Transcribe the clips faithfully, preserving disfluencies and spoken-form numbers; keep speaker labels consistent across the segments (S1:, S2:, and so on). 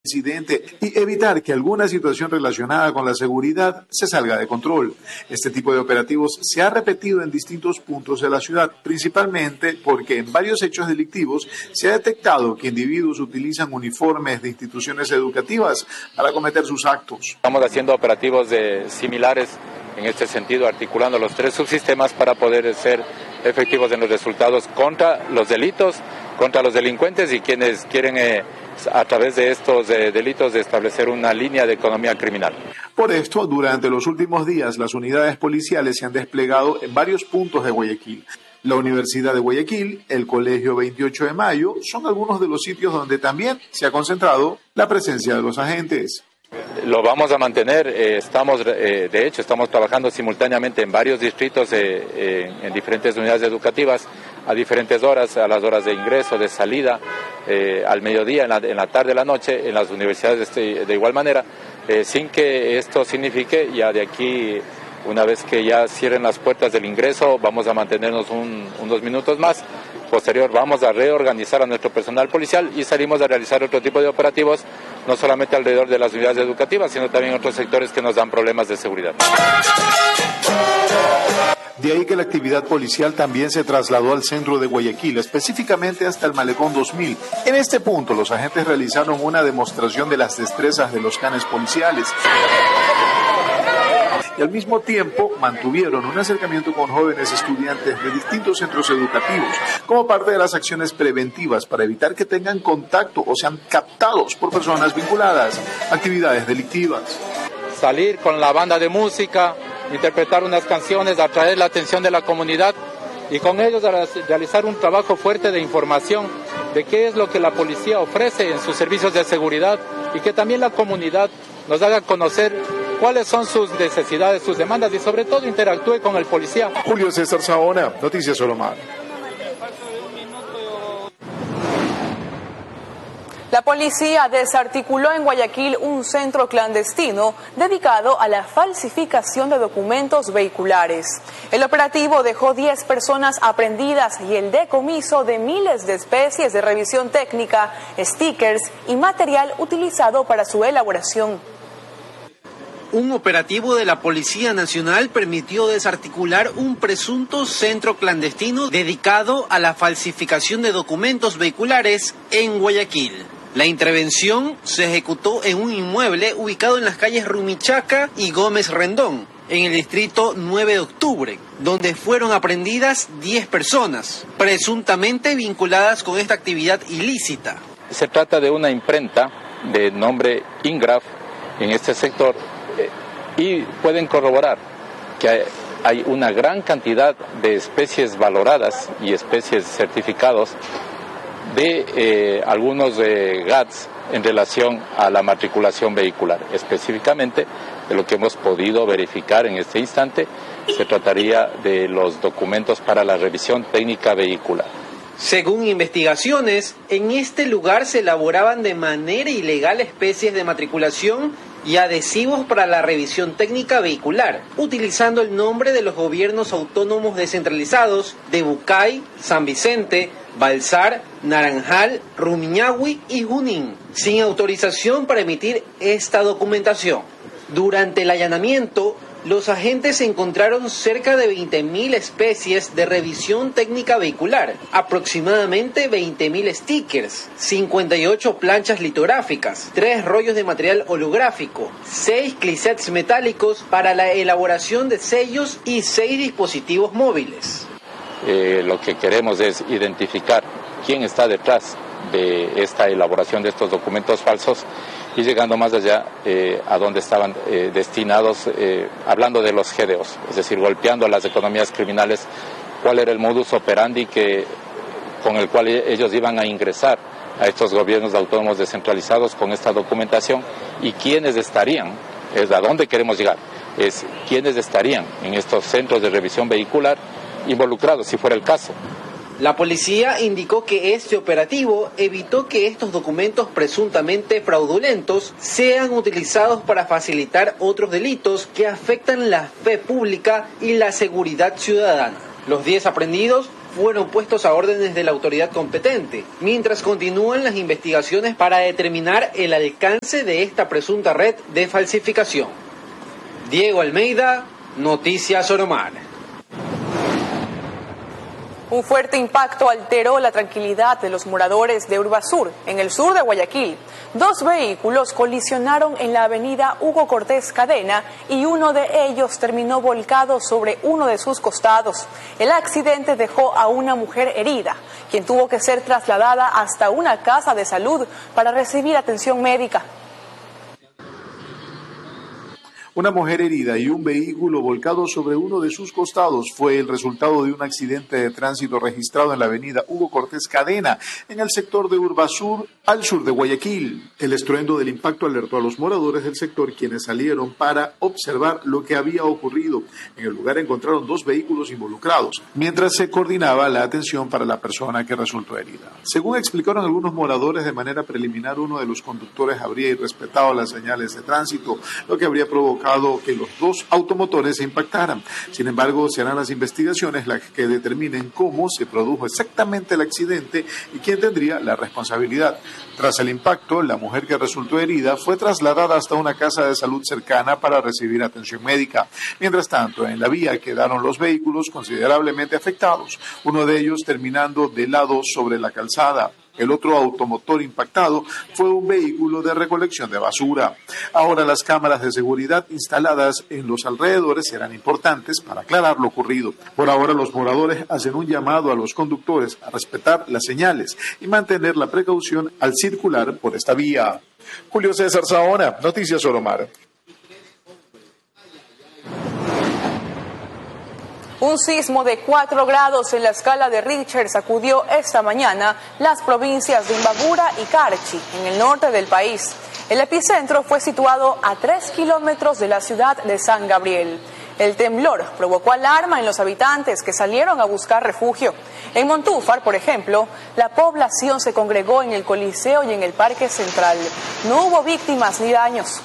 S1: incidente y evitar que alguna situación relacionada con la seguridad se salga de control. Este tipo de operativos se ha repetido en distintos puntos de la ciudad, principalmente porque en varios hechos delictivos se ha detectado que individuos utilizan uniformes de instituciones educativas para cometer sus actos.
S2: Estamos haciendo operativos de, similares en este sentido, articulando los tres subsistemas para poder ser efectivos en los resultados contra los delitos, contra los delincuentes y quienes quieren eh, a través de estos eh, delitos de establecer una línea de economía criminal.
S1: Por esto, durante los últimos días, las unidades policiales se han desplegado en varios puntos de Guayaquil. La Universidad de Guayaquil, el Colegio veintiocho de mayo, son algunos de los sitios donde también se ha concentrado la presencia de los agentes.
S2: Lo vamos a mantener, eh, estamos, eh, de hecho, estamos trabajando simultáneamente en varios distritos, eh, eh, en diferentes unidades educativas, a diferentes horas, a las horas de ingreso, de salida, eh, al mediodía, en la, en la tarde, en la noche, en las universidades de, de igual manera, eh, sin que esto signifique ya de aquí, una vez que ya cierren las puertas del ingreso, vamos a mantenernos un, unos minutos más. Posterior vamos a reorganizar a nuestro personal policial y salimos a realizar otro tipo de operativos, no solamente alrededor de las unidades educativas, sino también en otros sectores que nos dan problemas de seguridad.
S1: De ahí que la actividad policial también se trasladó al centro de Guayaquil, específicamente hasta el Malecón dos mil. En este punto, los agentes realizaron una demostración de las destrezas de los canes policiales. Y al mismo tiempo mantuvieron un acercamiento con jóvenes estudiantes de distintos centros educativos como parte de las acciones preventivas para evitar que tengan contacto o sean captados por personas vinculadas a actividades delictivas.
S2: Salir con la banda de música, interpretar unas canciones, atraer la atención de la comunidad y con ellos realizar un trabajo fuerte de información de qué es lo que la policía ofrece en sus servicios de seguridad y que también la comunidad nos haga conocer cuáles son sus necesidades, sus demandas y sobre todo interactúe con el policía.
S1: Julio César Saona, Noticias Solomar.
S3: La policía desarticuló en Guayaquil un centro clandestino dedicado a la falsificación de documentos vehiculares. El operativo dejó diez personas aprehendidas y el decomiso de miles de especies de revisión técnica, stickers y material utilizado para su elaboración.
S4: Un operativo de la Policía Nacional permitió desarticular un presunto centro clandestino dedicado a la falsificación de documentos vehiculares en Guayaquil. La intervención se ejecutó en un inmueble ubicado en las calles Rumichaca y Gómez Rendón, en el distrito nueve de octubre, donde fueron aprehendidas diez personas, presuntamente vinculadas con esta actividad ilícita.
S2: Se trata de una imprenta de nombre Ingraf en este sector eh, y pueden corroborar que hay, hay una gran cantidad de especies valoradas y especies certificados de eh, algunos eh, G A Ts en relación a la matriculación vehicular. Específicamente, de lo que hemos podido verificar en este instante, se trataría de los documentos para la revisión técnica vehicular.
S4: Según investigaciones, en este lugar se elaboraban de manera ilegal especies de matriculación y adhesivos para la revisión técnica vehicular, utilizando el nombre de los gobiernos autónomos descentralizados de Bucay, San Vicente, Balsar, Naranjal, Rumiñahui y Junín, sin autorización para emitir esta documentación. Durante el allanamiento, los agentes encontraron cerca de veinte mil especies de revisión técnica vehicular, aproximadamente veinte mil stickers, cincuenta y ocho planchas litográficas, tres rollos de material holográfico, seis clisets metálicos para la elaboración de sellos y seis dispositivos móviles.
S2: Eh, lo que queremos es identificar quién está detrás de esta elaboración de estos documentos falsos y llegando más allá eh, a donde estaban eh, destinados, eh, hablando de los G D Os, es decir, golpeando a las economías criminales, cuál era el modus operandi que, con el cual ellos iban a ingresar a estos gobiernos autónomos descentralizados con esta documentación y quiénes estarían, es a dónde queremos llegar, es quiénes estarían en estos centros de revisión vehicular involucrados, si fuera el caso.
S4: La policía indicó que este operativo evitó que estos documentos presuntamente fraudulentos sean utilizados para facilitar otros delitos que afectan la fe pública y la seguridad ciudadana. Los diez aprehendidos fueron puestos a órdenes de la autoridad competente, mientras continúan las investigaciones para determinar el alcance de esta presunta red de falsificación. Diego Almeida, Noticias Oromar.
S3: Un fuerte impacto alteró la tranquilidad de los moradores de Urbasur, en el sur de Guayaquil. Dos vehículos colisionaron en la avenida Hugo Cortés Cadena y uno de ellos terminó volcado sobre uno de sus costados. El accidente dejó a una mujer herida, quien tuvo que ser trasladada hasta una casa de salud para recibir atención médica.
S1: Una mujer herida y un vehículo volcado sobre uno de sus costados fue el resultado de un accidente de tránsito registrado en la avenida Hugo Cortés Cadena, en el sector de Urbasur, al sur de Guayaquil. El estruendo del impacto alertó a los moradores del sector, quienes salieron para observar lo que había ocurrido. En el lugar encontraron dos vehículos involucrados, mientras se coordinaba la atención para la persona que resultó herida. Según explicaron algunos moradores, de manera preliminar, uno de los conductores habría irrespetado las señales de tránsito, lo que habría provocado que los dos automotores se impactaran. Sin embargo, serán las investigaciones las que determinen cómo se produjo exactamente el accidente y quién tendría la responsabilidad. Tras el impacto, la mujer que resultó herida fue trasladada hasta una casa de salud cercana para recibir atención médica. Mientras tanto, en la vía quedaron los vehículos considerablemente afectados, uno de ellos terminando de lado sobre la calzada. El otro automotor impactado fue un vehículo de recolección de basura. Ahora las cámaras de seguridad instaladas en los alrededores serán importantes para aclarar lo ocurrido. Por ahora los moradores hacen un llamado a los conductores a respetar las señales y mantener la precaución al circular por esta vía. Julio César Saona, Noticias Oromar.
S3: Un sismo de cuatro grados en la escala de Richter sacudió esta mañana las provincias de Imbabura y Carchi, en el norte del país. El epicentro fue situado a tres kilómetros de la ciudad de San Gabriel. El temblor provocó alarma en los habitantes que salieron a buscar refugio. En Montúfar, por ejemplo, la población se congregó en el Coliseo y en el Parque Central. No hubo víctimas ni daños.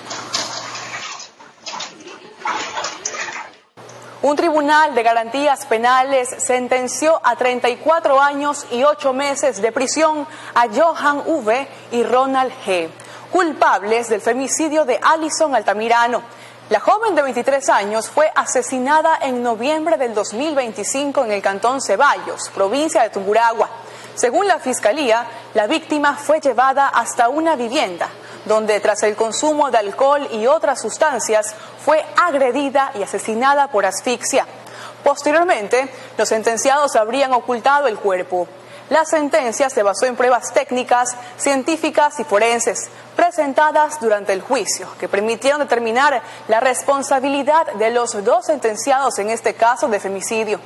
S3: Un tribunal de garantías penales sentenció a treinta y cuatro años y ocho meses de prisión a Johan V. y Ronald G., culpables del femicidio de Alison Altamirano. La joven de veintitrés años fue asesinada en noviembre del dos mil veinticinco en el cantón Ceballos, provincia de Tungurahua. Según la Fiscalía, la víctima fue llevada hasta una vivienda, donde tras el consumo de alcohol y otras sustancias fue agredida y asesinada por asfixia. Posteriormente, los sentenciados habrían ocultado el cuerpo. La sentencia se basó en pruebas técnicas, científicas y forenses presentadas durante el juicio, que permitieron determinar la responsabilidad de los dos sentenciados en este caso de femicidio.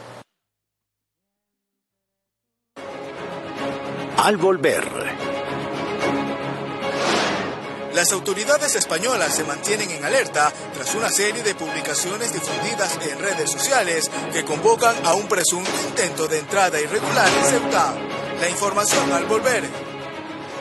S5: Al volver.
S6: Las autoridades españolas se mantienen en alerta tras una serie de publicaciones difundidas en redes sociales que convocan a un presunto intento de entrada irregular en Ceuta. La información al volver.